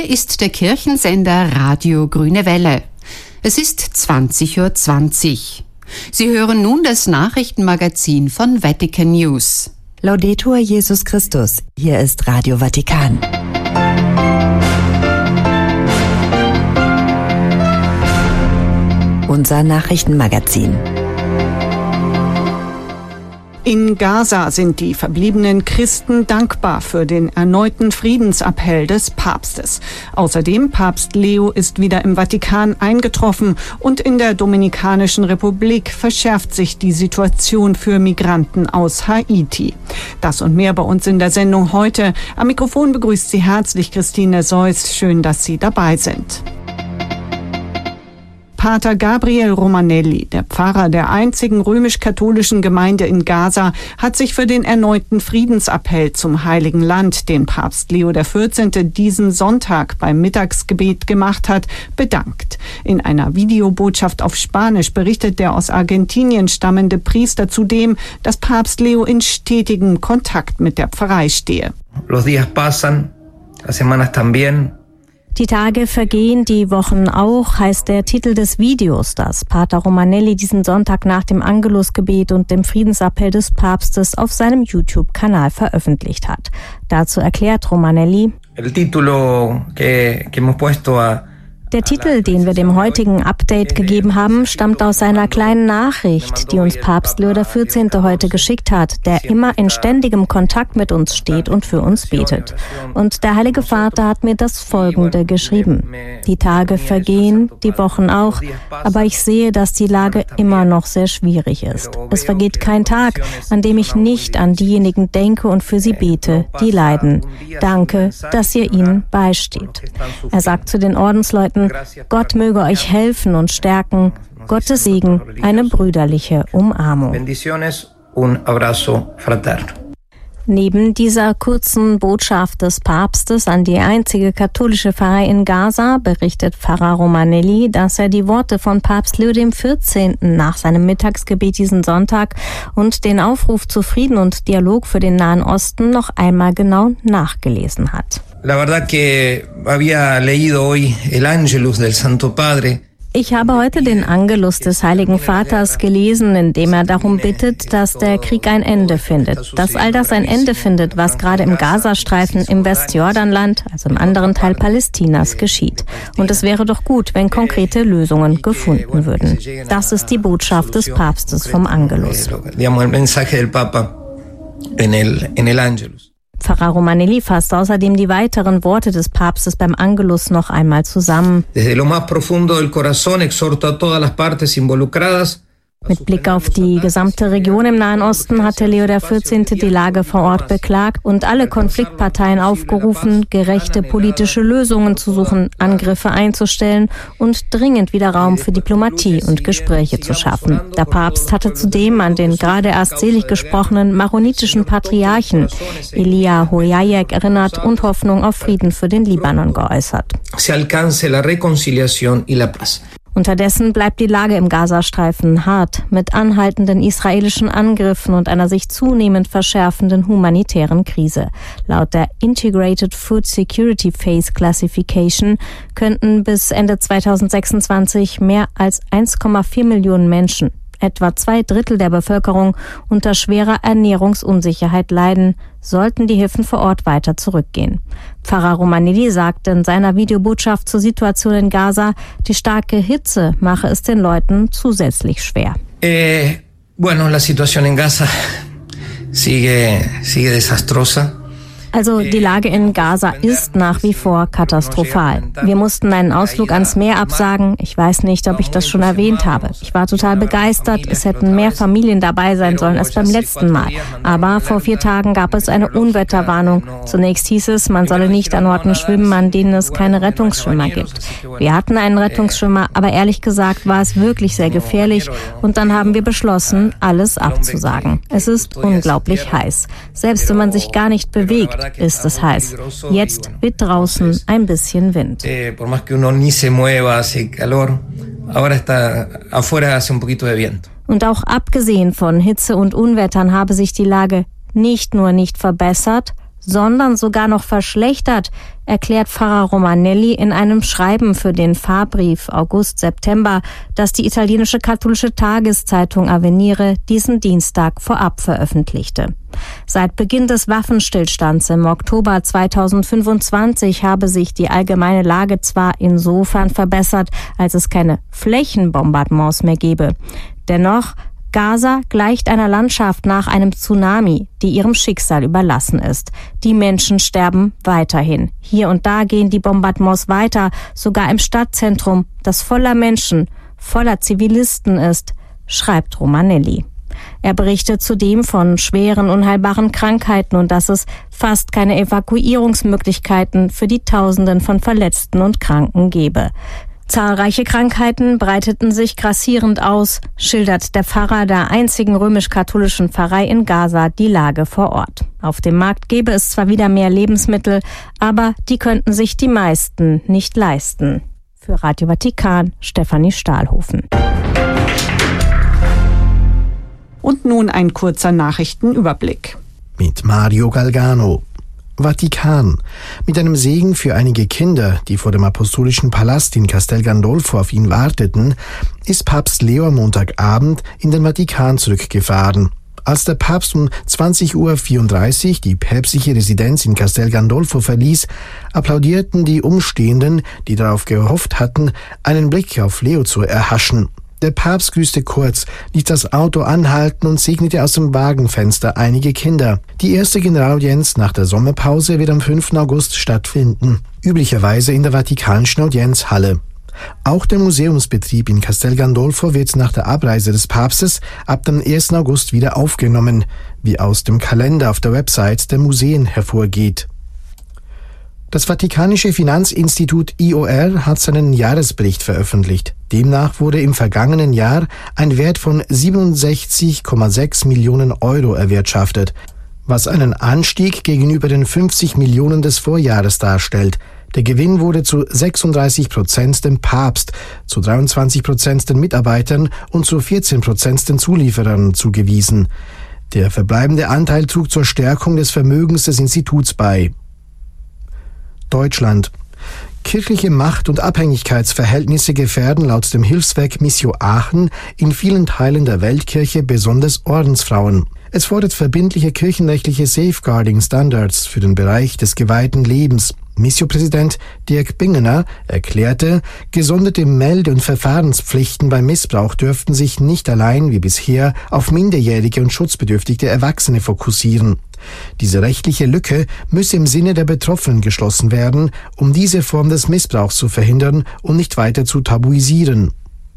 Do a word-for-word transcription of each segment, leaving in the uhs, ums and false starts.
ist der Kirchensender Radio Grüne Welle. Es ist zwanzig Uhr zwanzig. Sie hören nun das Nachrichtenmagazin von Vatican News. Laudetur Jesus Christus, hier ist Radio Vatikan. Unser Nachrichtenmagazin. In Gaza sind die verbliebenen Christen dankbar für den erneuten Friedensappell des Papstes. Außerdem, Papst Leo ist wieder im Vatikan eingetroffen und in der Dominikanischen Republik verschärft sich die Situation für Migranten aus Haiti. Das und mehr bei uns in der Sendung heute. Am Mikrofon begrüßt Sie herzlich Christine Seust. Schön, dass Sie dabei sind. Pater Gabriel Romanelli, der Pfarrer der einzigen römisch-katholischen Gemeinde in Gaza, hat sich für den erneuten Friedensappell zum Heiligen Land, den Papst Leo der vierzehnte diesen Sonntag beim Mittagsgebet gemacht hat, bedankt. In einer Videobotschaft auf Spanisch berichtet der aus Argentinien stammende Priester zudem, dass Papst Leo in stetigem Kontakt mit der Pfarrei stehe. Los días pasan, las semanas también. Die Tage vergehen, die Wochen auch, heißt der Titel des Videos, das Pater Romanelli diesen Sonntag nach dem Angelusgebet und dem Friedensappell des Papstes auf seinem YouTube-Kanal veröffentlicht hat. Dazu erklärt Romanelli: El título que, que hemos puesto a Der Titel, den wir dem heutigen Update gegeben haben, stammt aus einer kleinen Nachricht, die uns Papst Leo der vierzehnte heute geschickt hat, der immer in ständigem Kontakt mit uns steht und für uns betet. Und der Heilige Vater hat mir das Folgende geschrieben: Die Tage vergehen, die Wochen auch, aber ich sehe, dass die Lage immer noch sehr schwierig ist. Es vergeht kein Tag, an dem ich nicht an diejenigen denke und für sie bete, die leiden. Danke, dass ihr ihnen beisteht. Er sagt zu den Ordensleuten: Gott möge euch helfen und stärken. Gottes Segen, eine brüderliche Umarmung. Neben dieser kurzen Botschaft des Papstes an die einzige katholische Pfarrei in Gaza berichtet Pfarrer Romanelli, dass er die Worte von Papst Leo dem vierzehnten nach seinem Mittagsgebet diesen Sonntag und den Aufruf zu Frieden und Dialog für den Nahen Osten noch einmal genau nachgelesen hat. La verdad que había leído hoy el Angelus del Santo Padre. Ich habe heute den Angelus des Heiligen Vaters gelesen, in dem er darum bittet, dass der Krieg ein Ende findet. Dass all das ein Ende findet, was gerade im Gazastreifen, im Westjordanland, also im anderen Teil Palästinas, geschieht. Und es wäre doch gut, wenn konkrete Lösungen gefunden würden. Das ist die Botschaft des Papstes vom Angelus. Pfarrer Romanelli fasst außerdem die weiteren Worte des Papstes beim Angelus noch einmal zusammen. Desde lo más profundo del corazón exhorto a todas las partes involucradas. Mit Blick auf die gesamte Region im Nahen Osten hatte Leo der vierzehnte die Lage vor Ort beklagt und alle Konfliktparteien aufgerufen, gerechte politische Lösungen zu suchen, Angriffe einzustellen und dringend wieder Raum für Diplomatie und Gespräche zu schaffen. Der Papst hatte zudem an den gerade erst selig gesprochenen maronitischen Patriarchen Elia Hoyayek erinnert und Hoffnung auf Frieden für den Libanon geäußert. Se alcance la reconciliación y la paz. Unterdessen bleibt die Lage im Gazastreifen hart, mit anhaltenden israelischen Angriffen und einer sich zunehmend verschärfenden humanitären Krise. Laut der Integrated Food Security Phase Classification könnten bis Ende zweitausendsechsundzwanzig mehr als eins Komma vier Millionen Menschen, etwa zwei Drittel der Bevölkerung, unter schwerer Ernährungsunsicherheit leiden, sollten die Hilfen vor Ort weiter zurückgehen. Pfarrer Romanelli sagte in seiner Videobotschaft zur Situation in Gaza, die starke Hitze mache es den Leuten zusätzlich schwer. Eh, bueno, la situación en Gaza sigue, sigue desastrosa. Also die Lage in Gaza ist nach wie vor katastrophal. Wir mussten einen Ausflug ans Meer absagen. Ich weiß nicht, ob ich das schon erwähnt habe. Ich war total begeistert. Es hätten mehr Familien dabei sein sollen als beim letzten Mal. Aber vor vier Tagen gab es eine Unwetterwarnung. Zunächst hieß es, man solle nicht an Orten schwimmen, an denen es keine Rettungsschwimmer gibt. Wir hatten einen Rettungsschwimmer, aber ehrlich gesagt war es wirklich sehr gefährlich. Und dann haben wir beschlossen, alles abzusagen. Es ist unglaublich heiß. Selbst wenn man sich gar nicht bewegt, ist es heiß. Jetzt weht draußen ein bisschen Wind. Und auch abgesehen von Hitze und Unwettern habe sich die Lage nicht nur nicht verbessert, sondern sogar noch verschlechtert, erklärt Pfarrer Romanelli in einem Schreiben für den Pfarrbrief August-September, das die italienische katholische Tageszeitung Avvenire diesen Dienstag vorab veröffentlichte. Seit Beginn des Waffenstillstands im Oktober zweitausendfünfundzwanzig habe sich die allgemeine Lage zwar insofern verbessert, als es keine Flächenbombardements mehr gebe. Dennoch, Gaza gleicht einer Landschaft nach einem Tsunami, die ihrem Schicksal überlassen ist. Die Menschen sterben weiterhin. Hier und da gehen die Bombardements weiter, sogar im Stadtzentrum, das voller Menschen, voller Zivilisten ist, schreibt Romanelli. Er berichtet zudem von schweren, unheilbaren Krankheiten und dass es fast keine Evakuierungsmöglichkeiten für die Tausenden von Verletzten und Kranken gebe. Zahlreiche Krankheiten breiteten sich grassierend aus, schildert der Pfarrer der einzigen römisch-katholischen Pfarrei in Gaza die Lage vor Ort. Auf dem Markt gäbe es zwar wieder mehr Lebensmittel, aber die könnten sich die meisten nicht leisten. Für Radio Vatikan, Stefanie Stahlhofen. Und nun ein kurzer Nachrichtenüberblick. Mit Mario Galgano. Vatikan. Mit einem Segen für einige Kinder, die vor dem Apostolischen Palast in Castel Gandolfo auf ihn warteten, ist Papst Leo am Montagabend in den Vatikan zurückgefahren. Als der Papst um zwanzig Uhr vierunddreißig die päpstliche Residenz in Castel Gandolfo verließ, applaudierten die Umstehenden, die darauf gehofft hatten, einen Blick auf Leo zu erhaschen. Der Papst grüßte kurz, ließ das Auto anhalten und segnete aus dem Wagenfenster einige Kinder. Die erste Generalaudienz nach der Sommerpause wird am fünften August stattfinden, üblicherweise in der Vatikanischen Audienzhalle. Auch der Museumsbetrieb in Castel Gandolfo wird nach der Abreise des Papstes ab dem ersten August wieder aufgenommen, wie aus dem Kalender auf der Website der Museen hervorgeht. Das Vatikanische Finanzinstitut I O R hat seinen Jahresbericht veröffentlicht. Demnach wurde im vergangenen Jahr ein Wert von siebenundsechzig Komma sechs Millionen Euro erwirtschaftet, was einen Anstieg gegenüber den fünfzig Millionen des Vorjahres darstellt. Der Gewinn wurde zu sechsunddreißig Prozent dem Papst, zu dreiundzwanzig Prozent den Mitarbeitern und zu vierzehn Prozent den Zulieferern zugewiesen. Der verbleibende Anteil trug zur Stärkung des Vermögens des Instituts bei. Deutschland. Kirchliche Macht- und Abhängigkeitsverhältnisse gefährden laut dem Hilfswerk Missio Aachen in vielen Teilen der Weltkirche besonders Ordensfrauen. Es fordert verbindliche kirchenrechtliche Safeguarding Standards für den Bereich des geweihten Lebens. Missio-Präsident Dirk Bingener erklärte, gesonderte Melde- und Verfahrenspflichten beim Missbrauch dürften sich nicht allein wie bisher auf minderjährige und schutzbedürftige Erwachsene fokussieren. Diese rechtliche Lücke müsse im Sinne der Betroffenen geschlossen werden, um diese Form des Missbrauchs zu verhindern und nicht weiter zu tabuisieren.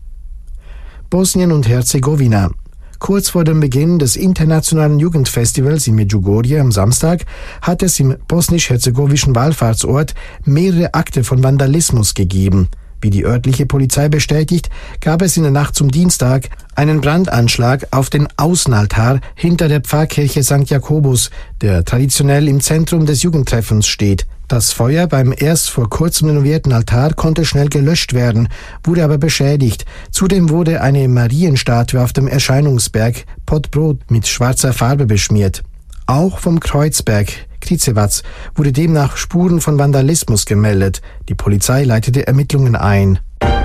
Bosnien und Herzegowina. Kurz vor dem Beginn des internationalen Jugendfestivals in Medjugorje am Samstag hat es im bosnisch-herzegowischen Wallfahrtsort mehrere Akte von Vandalismus gegeben. Wie die örtliche Polizei bestätigt, gab es in der Nacht zum Dienstag einen Brandanschlag auf den Außenaltar hinter der Pfarrkirche Sankt Jakobus, der traditionell im Zentrum des Jugendtreffens steht. Das Feuer beim erst vor kurzem renovierten Altar konnte schnell gelöscht werden, wurde aber beschädigt. Zudem wurde eine Marienstatue auf dem Erscheinungsberg Pottbrot mit schwarzer Farbe beschmiert. Auch vom Kreuzberg Krizevac wurde demnach Spuren von Vandalismus gemeldet. Die Polizei leitete Ermittlungen ein.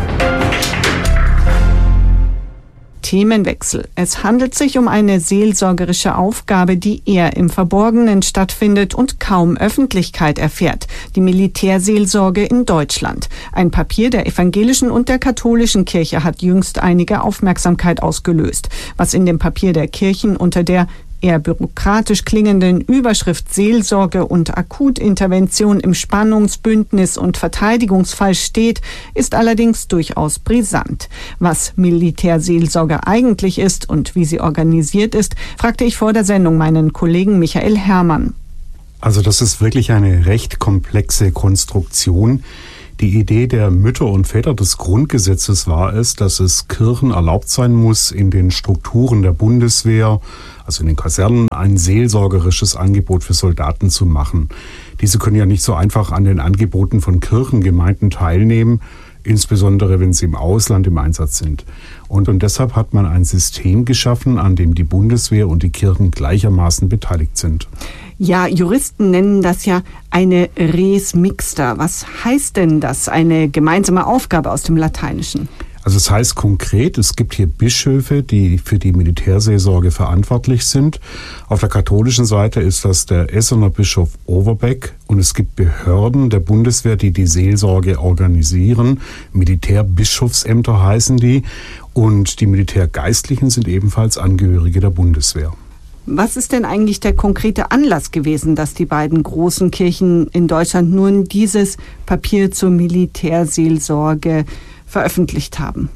Themenwechsel. Es handelt sich um eine seelsorgerische Aufgabe, die eher im Verborgenen stattfindet und kaum Öffentlichkeit erfährt. Die Militärseelsorge in Deutschland. Ein Papier der evangelischen und der katholischen Kirche hat jüngst einige Aufmerksamkeit ausgelöst. Was in dem Papier der Kirchen unter der eher bürokratisch klingenden Überschrift Seelsorge und Akutintervention im Spannungsbündnis und Verteidigungsfall steht, ist allerdings durchaus brisant. Was Militärseelsorge eigentlich ist und wie sie organisiert ist, fragte ich vor der Sendung meinen Kollegen Michael Herrmann. Also das ist wirklich eine recht komplexe Konstruktion. Die Idee der Mütter und Väter des Grundgesetzes war es, dass es Kirchen erlaubt sein muss, in den Strukturen der Bundeswehr, also in den Kasernen, ein seelsorgerisches Angebot für Soldaten zu machen. Diese können ja nicht so einfach an den Angeboten von Kirchengemeinden teilnehmen, insbesondere wenn sie im Ausland im Einsatz sind. Und, und deshalb hat man ein System geschaffen, an dem die Bundeswehr und die Kirchen gleichermaßen beteiligt sind. Ja, Juristen nennen das ja eine res mixta. Was heißt denn das, eine gemeinsame Aufgabe aus dem Lateinischen? Also es heißt konkret, es gibt hier Bischöfe, die für die Militärseelsorge verantwortlich sind. Auf der katholischen Seite ist das der Essener Bischof Overbeck und es gibt Behörden der Bundeswehr, die die Seelsorge organisieren. Militärbischofsämter heißen die und die Militärgeistlichen sind ebenfalls Angehörige der Bundeswehr. Was ist denn eigentlich der konkrete Anlass gewesen, dass die beiden großen Kirchen in Deutschland nun dieses Papier zur Militärseelsorge veröffentlicht haben?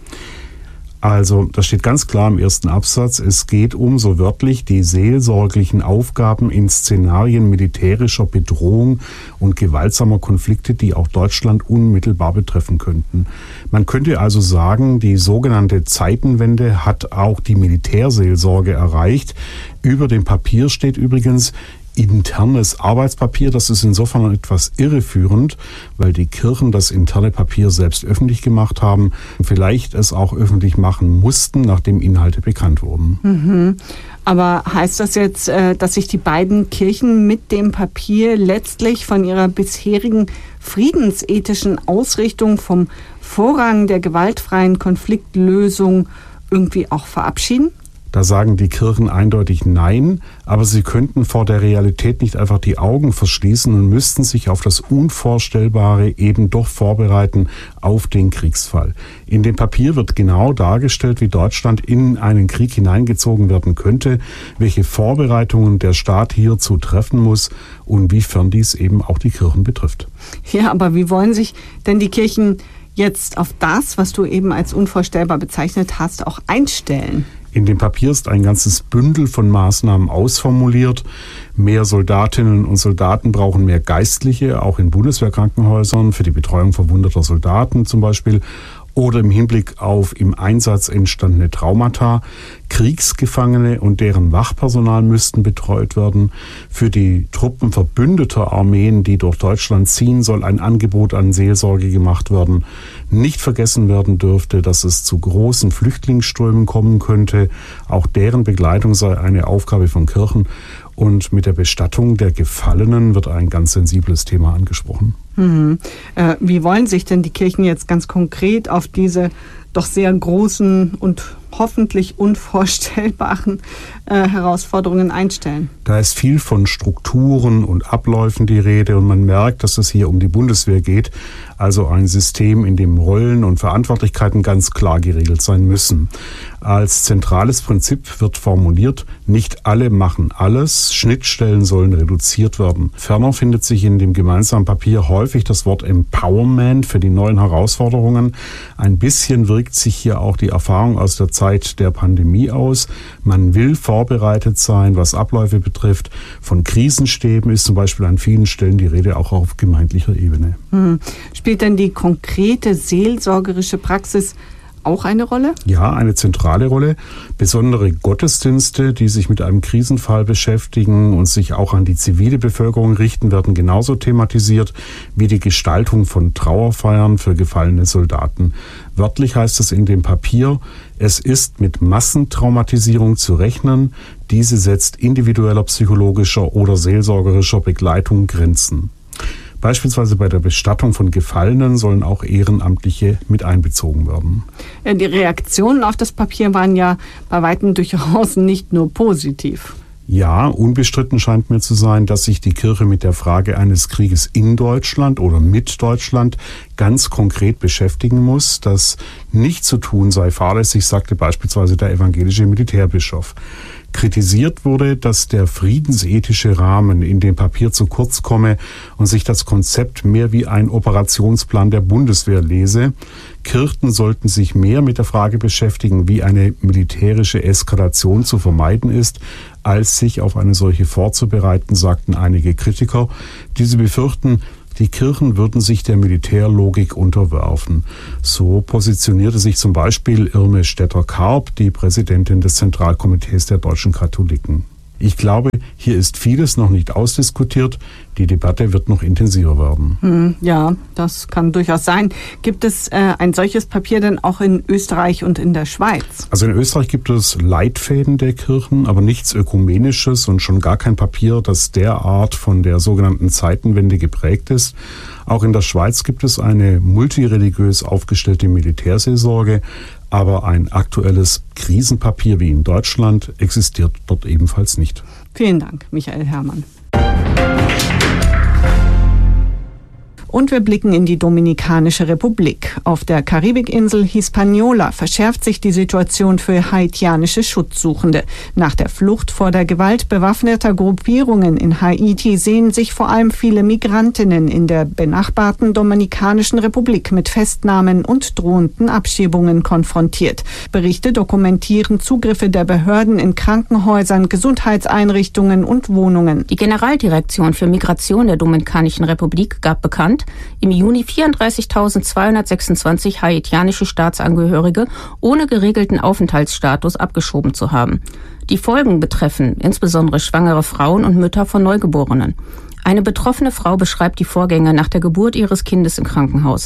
Also, das steht ganz klar im ersten Absatz. Es geht um, so wörtlich, die seelsorglichen Aufgaben in Szenarien militärischer Bedrohung und gewaltsamer Konflikte, die auch Deutschland unmittelbar betreffen könnten. Man könnte also sagen, die sogenannte Zeitenwende hat auch die Militärseelsorge erreicht. Über dem Papier steht übrigens internes Arbeitspapier. Das ist insofern etwas irreführend, weil die Kirchen das interne Papier selbst öffentlich gemacht haben, vielleicht es auch öffentlich machen mussten, nachdem Inhalte bekannt wurden. Mhm. Aber heißt das jetzt, dass sich die beiden Kirchen mit dem Papier letztlich von ihrer bisherigen friedensethischen Ausrichtung vom Vorrang der gewaltfreien Konfliktlösung irgendwie auch verabschieden? Da sagen die Kirchen eindeutig Nein, aber sie könnten vor der Realität nicht einfach die Augen verschließen und müssten sich auf das Unvorstellbare eben doch vorbereiten auf den Kriegsfall. In dem Papier wird genau dargestellt, wie Deutschland in einen Krieg hineingezogen werden könnte, welche Vorbereitungen der Staat hierzu treffen muss und wiefern dies eben auch die Kirchen betrifft. Ja, aber wie wollen sich denn die Kirchen jetzt auf das, was du eben als unvorstellbar bezeichnet hast, auch einstellen? In dem Papier ist ein ganzes Bündel von Maßnahmen ausformuliert. Mehr Soldatinnen und Soldaten brauchen mehr Geistliche, auch in Bundeswehrkrankenhäusern, für die Betreuung verwundeter Soldaten zum Beispiel. Oder im Hinblick auf im Einsatz entstandene Traumata. Kriegsgefangene und deren Wachpersonal müssten betreut werden. Für die Truppen verbündeter Armeen, die durch Deutschland ziehen, soll ein Angebot an Seelsorge gemacht werden. Nicht vergessen werden dürfte, dass es zu großen Flüchtlingsströmen kommen könnte. Auch deren Begleitung sei eine Aufgabe von Kirchen. Und mit der Bestattung der Gefallenen wird ein ganz sensibles Thema angesprochen. Mhm. Äh, wie wollen sich denn die Kirchen jetzt ganz konkret auf diese doch sehr großen und hoffentlich unvorstellbaren äh, Herausforderungen einstellen? Da ist viel von Strukturen und Abläufen die Rede und man merkt, dass es hier um die Bundeswehr geht, also ein System, in dem Rollen und Verantwortlichkeiten ganz klar geregelt sein müssen. Als zentrales Prinzip wird formuliert, nicht alle machen alles, Schnittstellen sollen reduziert werden. Ferner findet sich in dem gemeinsamen Papier häufig das Wort Empowerment für die neuen Herausforderungen. Ein bisschen wirkt sich hier auch die Erfahrung aus der Zeit der Pandemie aus. Man will vorbereitet sein, was Abläufe betrifft. Von Krisenstäben ist zum Beispiel an vielen Stellen die Rede auch auf gemeindlicher Ebene. Hm. Spielt denn die konkrete seelsorgerische Praxis auch eine Rolle? Ja, eine zentrale Rolle. Besondere Gottesdienste, die sich mit einem Krisenfall beschäftigen und sich auch an die zivile Bevölkerung richten, werden genauso thematisiert wie die Gestaltung von Trauerfeiern für gefallene Soldaten. Wörtlich heißt es in dem Papier, es ist mit Massentraumatisierung zu rechnen. Diese setzt individueller psychologischer oder seelsorgerischer Begleitung Grenzen. Beispielsweise bei der Bestattung von Gefallenen sollen auch Ehrenamtliche mit einbezogen werden. Die Reaktionen auf das Papier waren ja bei weitem durchaus nicht nur positiv. Ja, unbestritten scheint mir zu sein, dass sich die Kirche mit der Frage eines Krieges in Deutschland oder mit Deutschland ganz konkret beschäftigen muss. Das nicht zu tun sei fahrlässig, sagte beispielsweise der evangelische Militärbischof. Kritisiert wurde, dass der friedensethische Rahmen in dem Papier zu kurz komme und sich das Konzept mehr wie ein Operationsplan der Bundeswehr lese. Kirchen sollten sich mehr mit der Frage beschäftigen, wie eine militärische Eskalation zu vermeiden ist, als sich auf eine solche vorzubereiten, sagten einige Kritiker. Diese befürchten, die Kirchen würden sich der Militärlogik unterwerfen. So positionierte sich zum Beispiel Irme Stetter-Karp, die Präsidentin des Zentralkomitees der deutschen Katholiken. Ich glaube, hier ist vieles noch nicht ausdiskutiert. Die die Debatte wird noch intensiver werden. Hm, ja, das kann durchaus sein. Gibt es äh, ein solches Papier denn auch in Österreich und in der Schweiz? Also in Österreich gibt es Leitfäden der Kirchen, aber nichts Ökumenisches und schon gar kein Papier, das derart von der sogenannten Zeitenwende geprägt ist. Auch in der Schweiz gibt es eine multireligiös aufgestellte Militärseelsorge, aber ein aktuelles Krisenpapier wie in Deutschland existiert dort ebenfalls nicht. Vielen Dank, Michael Herrmann. Und wir blicken in die Dominikanische Republik. Auf der Karibikinsel Hispaniola verschärft sich die Situation für haitianische Schutzsuchende. Nach der Flucht vor der Gewalt bewaffneter Gruppierungen in Haiti sehen sich vor allem viele Migrantinnen in der benachbarten Dominikanischen Republik mit Festnahmen und drohenden Abschiebungen konfrontiert. Berichte dokumentieren Zugriffe der Behörden in Krankenhäusern, Gesundheitseinrichtungen und Wohnungen. Die Generaldirektion für Migration der Dominikanischen Republik gab bekannt, im Juni vierunddreißigtausendzweihundertsechsundzwanzig haitianische Staatsangehörige ohne geregelten Aufenthaltsstatus abgeschoben zu haben. Die Folgen betreffen insbesondere schwangere Frauen und Mütter von Neugeborenen. Eine betroffene Frau beschreibt die Vorgänge nach der Geburt ihres Kindes im Krankenhaus.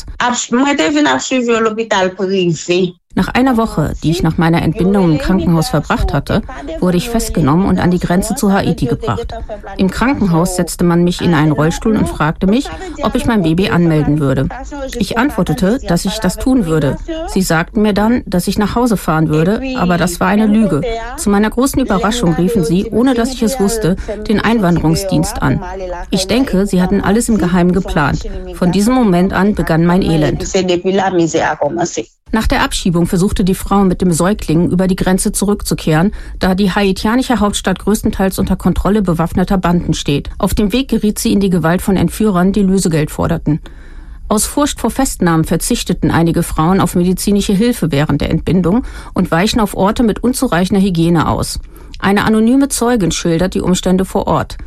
Nach einer Woche, die ich nach meiner Entbindung im Krankenhaus verbracht hatte, wurde ich festgenommen und an die Grenze zu Haiti gebracht. Im Krankenhaus setzte man mich in einen Rollstuhl und fragte mich, ob ich mein Baby anmelden würde. Ich antwortete, dass ich das tun würde. Sie sagten mir dann, dass ich nach Hause fahren würde, aber das war eine Lüge. Zu meiner großen Überraschung riefen sie, ohne dass ich es wusste, den Einwanderungsdienst an. Ich denke, sie hatten alles im Geheimen geplant. Von diesem Moment an begann mein Elend. Nach der Abschiebung versuchte die Frau mit dem Säugling über die Grenze zurückzukehren, da die haitianische Hauptstadt größtenteils unter Kontrolle bewaffneter Banden steht. Auf dem Weg geriet sie in die Gewalt von Entführern, die Lösegeld forderten. Aus Furcht vor Festnahmen verzichteten einige Frauen auf medizinische Hilfe während der Entbindung und weichen auf Orte mit unzureichender Hygiene aus. Eine anonyme Zeugin schildert die Umstände vor Ort.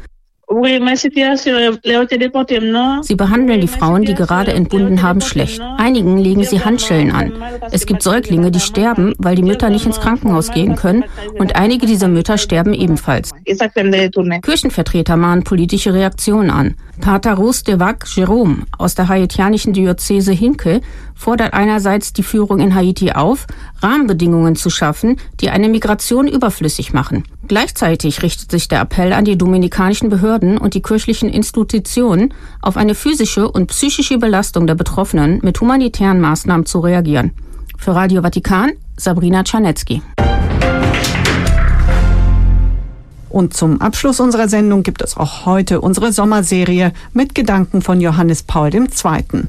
Sie behandeln die Frauen, die gerade entbunden haben, schlecht. Einigen legen sie Handschellen an. Es gibt Säuglinge, die sterben, weil die Mütter nicht ins Krankenhaus gehen können, und einige dieser Mütter sterben ebenfalls. Kirchenvertreter mahnen politische Reaktionen an. Pater Ros de Vac Jerome aus der haitianischen Diözese Hinke fordert einerseits die Führung in Haiti auf, Rahmenbedingungen zu schaffen, die eine Migration überflüssig machen. Gleichzeitig richtet sich der Appell an die dominikanischen Behörden und die kirchlichen Institutionen, auf eine physische und psychische Belastung der Betroffenen mit humanitären Maßnahmen zu reagieren. Für Radio Vatikan, Sabrina Czarnecki. Und zum Abschluss unserer Sendung gibt es auch heute unsere Sommerserie mit Gedanken von Johannes Paul der Zweite.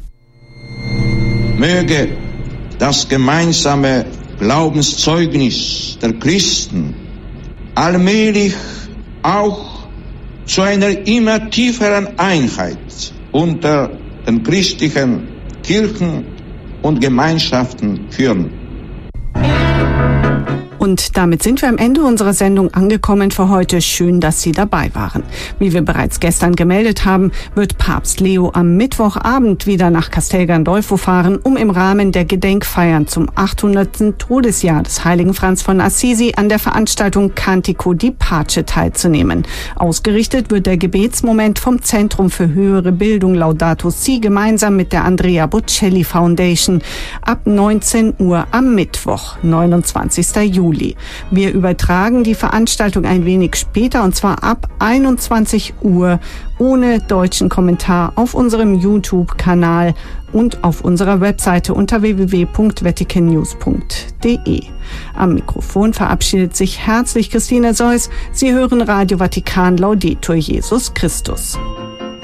Möge das gemeinsame Glaubenszeugnis der Christen allmählich auch zu einer immer tieferen Einheit unter den christlichen Kirchen und Gemeinschaften führen. Und damit sind wir am Ende unserer Sendung angekommen für heute. Schön, dass Sie dabei waren. Wie wir bereits gestern gemeldet haben, wird Papst Leo am Mittwochabend wieder nach Castel Gandolfo fahren, um im Rahmen der Gedenkfeiern zum achthundertsten Todesjahr des heiligen Franz von Assisi an der Veranstaltung Cantico di Pace teilzunehmen. Ausgerichtet wird der Gebetsmoment vom Zentrum für höhere Bildung Laudato Si gemeinsam mit der Andrea Bocelli Foundation ab neunzehn Uhr am Mittwoch, neunundzwanzigsten Juli. Wir übertragen die Veranstaltung ein wenig später, und zwar ab einundzwanzig Uhr ohne deutschen Kommentar auf unserem YouTube-Kanal und auf unserer Webseite unter w w w punkt vatican news punkt d e. Am Mikrofon verabschiedet sich herzlich Christine Seuss. Sie hören Radio Vatikan, Laudetur Jesus Christus.